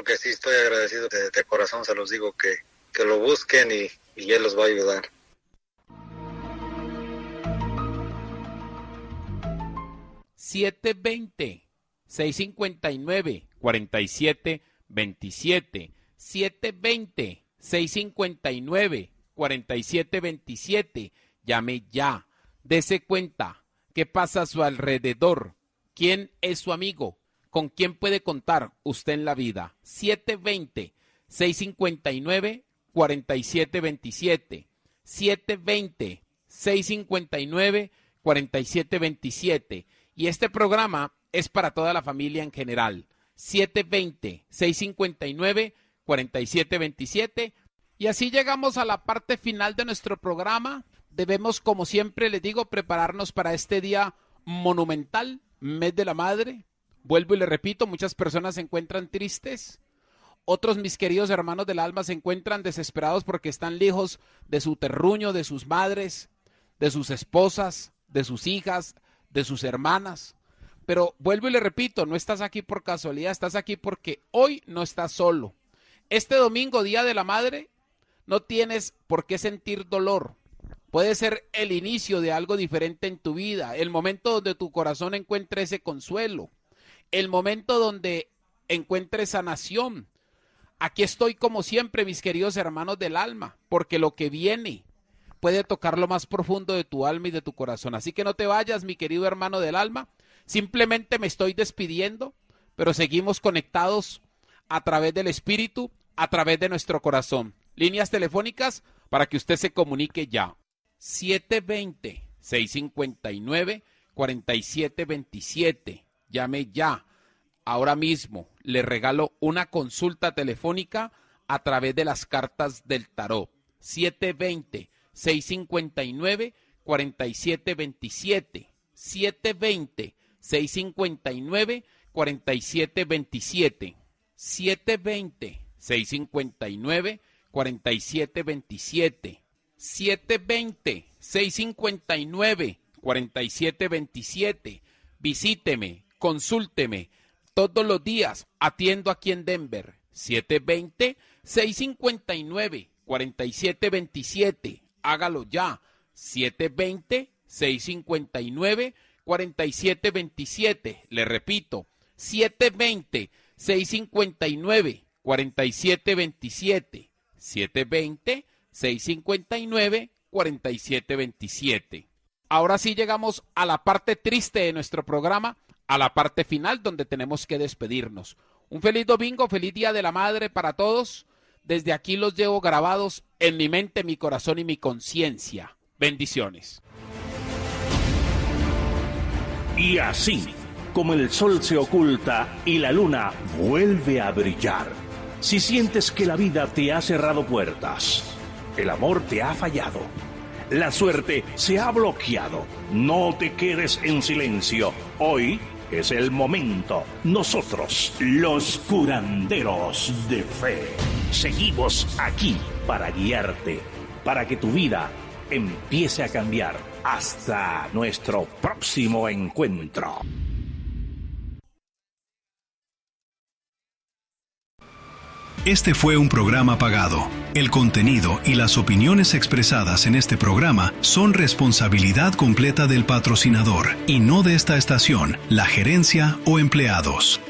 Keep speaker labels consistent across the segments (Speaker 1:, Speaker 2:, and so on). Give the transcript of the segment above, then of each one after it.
Speaker 1: que sí estoy agradecido de corazón, se los digo que lo busquen y él los va a ayudar.
Speaker 2: (720-659-4727) 720-659-4727. Llame ya. Dese cuenta qué pasa a su alrededor. ¿Quién es su amigo? ¿Con quién puede contar usted en la vida? 720-659-4727. 720-659-4727. Y este programa es para toda la familia en general. 720-659-4727. Y así llegamos a la parte final de nuestro programa. Debemos, como siempre les digo, prepararnos para este día monumental, mes de la madre. Vuelvo y le repito, muchas personas se encuentran tristes. Otros, mis queridos hermanos del alma, se encuentran desesperados porque están lejos de su terruño, de sus madres, de sus esposas, de sus hijas, de sus hermanas. Pero vuelvo y le repito, no estás aquí por casualidad, estás aquí porque hoy no estás solo. Este domingo, Día de la Madre, no tienes por qué sentir dolor. Puede ser el inicio de algo diferente en tu vida, el momento donde tu corazón encuentre ese consuelo, el momento donde encuentre sanación. Aquí estoy como siempre, mis queridos hermanos del alma, porque lo que viene puede tocar lo más profundo de tu alma y de tu corazón. Así que no te vayas, mi querido hermano del alma. Simplemente me estoy despidiendo, pero seguimos conectados a través del espíritu, a través de nuestro corazón. Líneas telefónicas para que usted se comunique ya. 720-659-4727. Llame ya. Ahora mismo le regalo una consulta telefónica a través de las cartas del tarot. 720-659-4727. 720-659-4727. 720-659-4727. 720-659-4727. Visíteme, consúlteme. Todos los días atiendo aquí en Denver. 720-659-4727. Hágalo ya. 720-659-4727. Le repito, 720-659-4727. 720-659-4727. Ahora sí llegamos a la parte triste de nuestro programa, a la parte final donde tenemos que despedirnos. Un feliz domingo, feliz Día de la Madre para todos. Desde aquí los llevo grabados en mi mente, mi corazón y mi conciencia. Bendiciones.
Speaker 3: Y así, como el sol se oculta y la luna vuelve a brillar, si sientes que la vida te ha cerrado puertas, el amor te ha fallado, la suerte se ha bloqueado, no te quedes en silencio. Hoy es el momento. Nosotros, los curanderos de fe, seguimos aquí para guiarte, para que tu vida empiece a cambiar. Hasta nuestro próximo encuentro.
Speaker 4: Este fue un programa pagado. El contenido y las opiniones expresadas en este programa son responsabilidad completa del patrocinador y no de esta estación, la gerencia o empleados.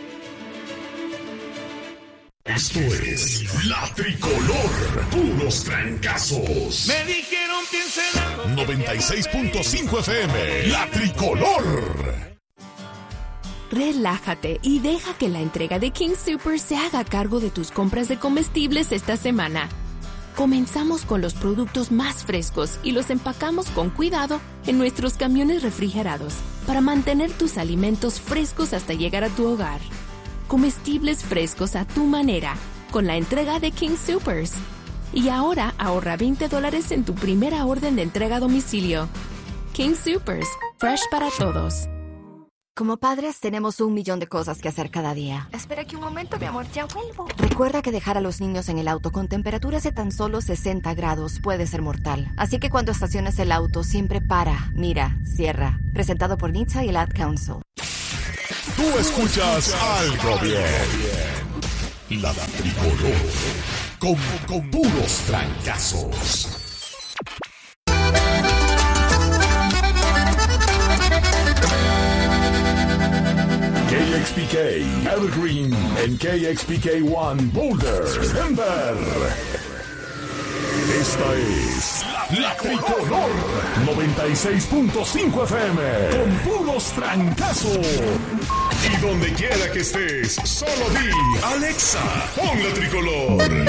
Speaker 5: Esto es La Tricolor, puros trancazos.
Speaker 6: Me dijeron piensa en algo.
Speaker 5: 96.5 FM, La Tricolor.
Speaker 7: Relájate y deja que la entrega de King Soopers se haga cargo de tus compras de comestibles esta semana. Comenzamos con los productos más frescos y los empacamos con cuidado en nuestros camiones refrigerados para mantener tus alimentos frescos hasta llegar a tu hogar. Comestibles frescos a tu manera, con la entrega de King Soopers. Y ahora ahorra $20 en tu primera orden de entrega a domicilio. King Soopers, fresh para todos.
Speaker 8: Como padres tenemos 1,000,000 de cosas que hacer cada día.
Speaker 9: Espera aquí un momento, mi amor, ya vuelvo.
Speaker 8: Recuerda que dejar a los niños en el auto con temperaturas de tan solo 60 grados puede ser mortal. Así que cuando estaciones el auto, siempre para, mira, cierra. Presentado por NHTSA y el Ad Council.
Speaker 5: Tú escuchas Algo Bien. La tricolor. Con puros trancazos. KXPK Evergreen en KXPK1 Boulder, Denver. Esta es La Tricolor 96.5 FM con puros trancazos. Y donde quiera que estés, solo di Alexa, pon La Tricolor.